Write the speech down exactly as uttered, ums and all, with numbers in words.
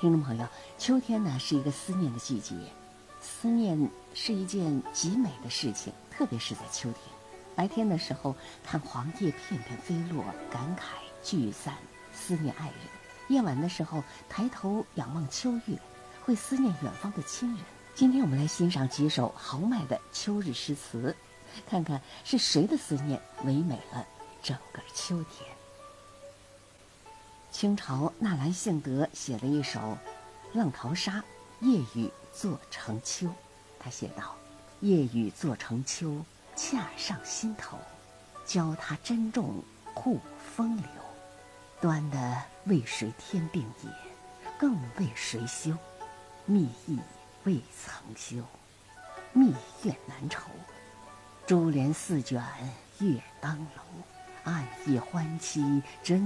听众朋友，秋天呢是一个思念的季节，思念是一件极美的事情，特别是在秋天。白天的时候看黄叶片片飞落，感慨聚散，思念爱人；夜晚的时候抬头仰望秋月，会思念远方的亲人。今天我们来欣赏几首豪迈的秋日诗词，看看是谁的思念唯美了整个秋天。清朝纳兰性德写了一首《浪淘沙·夜雨坐城秋》，他写道：夜雨坐城秋，恰上心头，教他珍重护风流。端的为谁添并也，更为谁休？密意未曾休，密怨难酬。珠帘四卷月当楼，暗夜欢期真